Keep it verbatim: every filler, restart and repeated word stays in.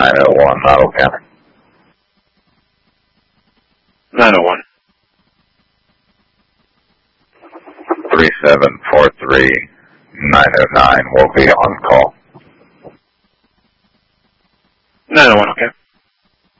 nine oh one, Model County. nine oh one. three seven four three nine oh nine will be on call. nine oh one, okay.